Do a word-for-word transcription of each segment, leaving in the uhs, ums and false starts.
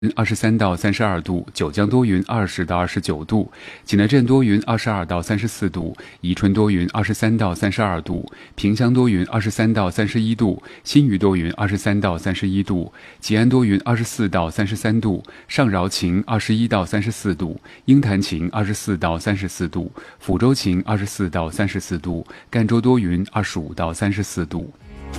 二十三到三十二度，九江多云二十到二十九度，济南镇多云二十二到三十四度，宜春多云二十三到三十二度，萍乡多云二十三到三十一度，新余多云二十三到三十一度，吉安多云二十四到三十三度，上饶晴二十一到三十四度，鹰潭晴二十四到三十四度，抚州晴二十四到三十四度，赣州多云二十五到三十四度。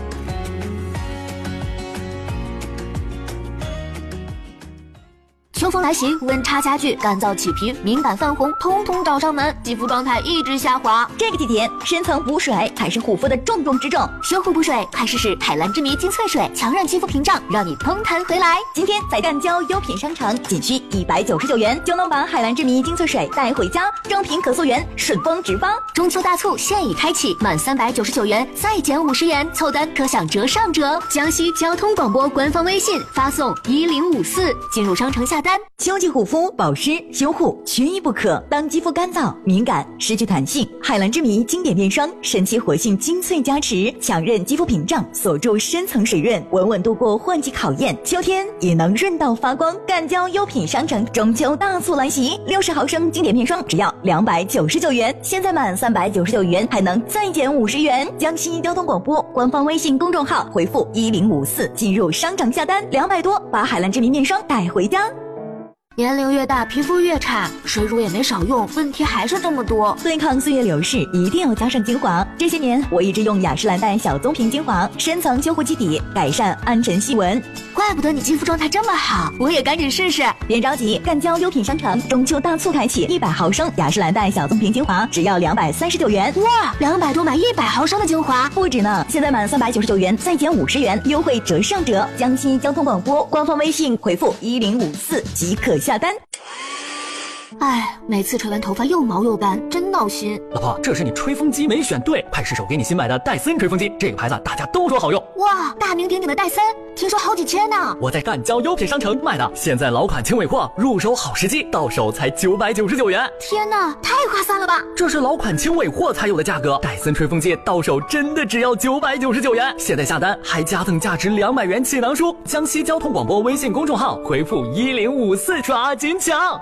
秋风来袭，温差加剧，干燥起皮、敏感泛红，通通找上门，肌肤状态一直下滑。 这个季节，深层补水才是护肤的重中之重。 修护补水，快试试海蓝之谜精粹水，强韧肌肤屏障，让你嘭弹回来。 今天在赣胶优品商城，仅需一百九十九元就能把海蓝之谜精粹水带回家，正品可溯源，顺丰直发。 中秋大促现已开启，满三百九十九元再减五十元，凑单可享折上折。江西交通广播官方微信发送一零五四进入商城下单。 秋季护肤保湿修护缺一不可。当肌肤干燥敏感失去弹性，海蓝之谜经典面霜神奇活性精粹加持，强韧肌肤屏障，锁住深层水润，稳稳度过换季考验，秋天也能润到发光。赣胶优品商城中秋大促来袭，六十毫升经典面霜只要两百九十九元，现在满三百九十九元还能再减五十元。江西交通广播官方微信公众号回复一零五四进入商城下单，两百多把海蓝之谜面霜带回家。 年龄越大，皮肤越差，水乳也没少用，问题还是这么多。 对抗岁月流逝，一定要加上精华。这些年，我一直用雅诗兰黛小棕瓶精华，深层修护基底，改善暗沉细纹。 怪不得你肌肤状态这么好，我也赶紧试试。 别着急，赣胶优品商城中秋大促开启，一百毫升雅诗兰黛小棕瓶精华只要两百三十九元。 哇，两百多买一百毫升的精华， 不止呢！现在满三百九十九元再减五十元，优惠折上折。江西交通广播官方微信回复一零五四即可下单。 哎，每次吹完头发又毛又干，真闹心。 老婆，这是你吹风机没选对，快试试我给你新买的戴森吹风机，这个牌子大家都说好用。 哇，大名鼎鼎的戴森，听说好几千呢。 我在赣胶优品商城买的，现在老款轻尾货，入手好时机，到手才九百九十九元。 天哪，太划算了吧！ 这是老款轻尾货才有的价格，戴森吹风机到手真的只要九百九十九元。现在下单还加赠价值两百元气囊书。江西交通广播微信公众号回复一零五四抓紧抢。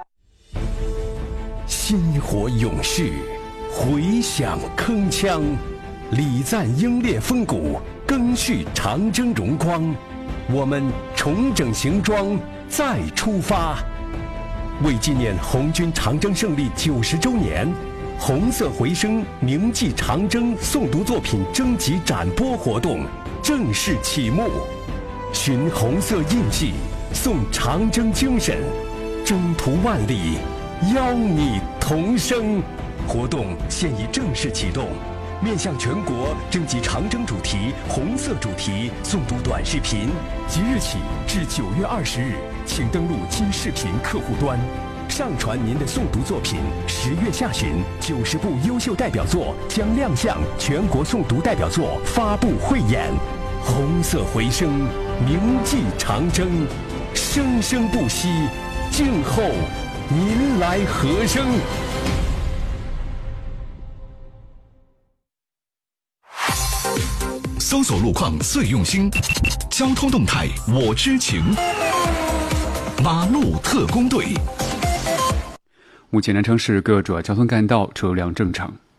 薪火勇士，回响铿锵，礼赞英烈风骨，赓续长征荣光。我们重整行装，再出发。为纪念红军长征胜利九十周年，红色回声铭记长征诵读作品征集展播活动正式启幕。寻红色印记，颂长征精神，征途万里，邀你同声。活动现已正式启动，面向全国征集长征主题、红色主题诵读短视频，即日起至九月二十日，请登录今视频客户端，上传您的诵读作品。十月下旬，九十部优秀代表作将亮相全国诵读代表作发布汇演。红色回声，铭记长征，生生不息，静候您来和声。 搜索路况最用心，交通动态我知情。马路特工队。 目前南昌市各主要交通干道车辆正常。